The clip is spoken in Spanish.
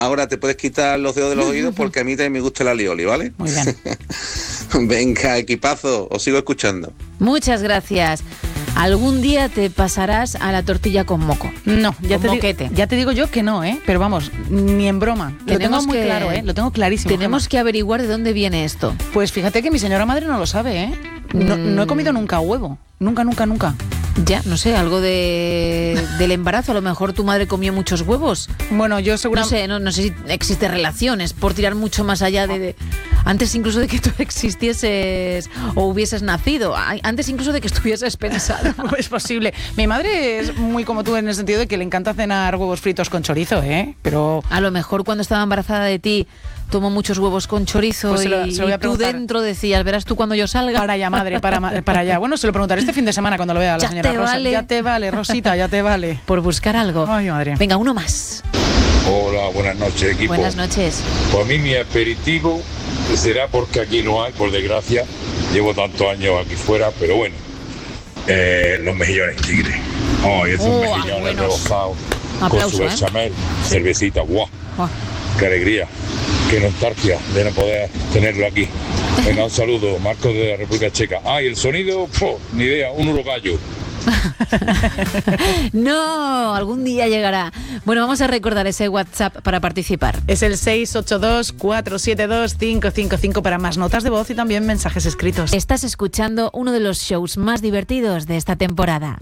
ahora te puedes quitar los dedos de los oídos porque a mí también me gusta el alioli, ¿vale? Muy bien. Venga, equipazo, os sigo escuchando. Muchas gracias. Algún día te pasarás a la tortilla con moco. No, moquete. ya te digo yo que no, ¿eh? Pero vamos, ni en broma. Lo tengo muy claro, ¿eh? Lo tengo clarísimo. Tenemos que averiguar de dónde viene esto. Pues fíjate que mi señora madre no lo sabe, ¿eh? No he comido nunca huevo. Nunca. Ya, no sé, algo del embarazo. A lo mejor tu madre comió muchos huevos. Bueno, yo seguramente... No sé si existe relaciones por tirar mucho más allá de... Antes incluso de que tú existieses o hubieses nacido. Antes incluso de que estuvieses pensado. Es posible. Mi madre es muy como tú en el sentido de que le encanta cenar huevos fritos con chorizo, ¿eh? Pero... A lo mejor cuando estaba embarazada de ti tomó muchos huevos con chorizo pues se lo voy a y tú dentro decías, verás tú cuando yo salga. Para allá, madre, para allá. Bueno, se lo preguntaré este fin de semana cuando lo vea a la señora Rosa. Vale. Ya te vale, Rosita, ya te vale. Por buscar algo. Ay, madre. Venga, uno más. Hola, buenas noches, equipo. Buenas noches. Pues a mí mi aperitivo será porque aquí no hay, por desgracia. Llevo tantos años aquí fuera, pero bueno. Los mejillones tigre. Ay, esos mejillones rebozados con su bechamel, cervecita, guau. Qué alegría, qué nostalgia de no poder tenerlo aquí. Venga, un saludo, Marcos de la República Checa. Y el sonido, ni idea, un urogallo. No, algún día llegará. Bueno, vamos a recordar ese WhatsApp para participar. Es el 682-472-555 para más notas de voz y también mensajes escritos. Estás escuchando uno de los shows más divertidos de esta temporada.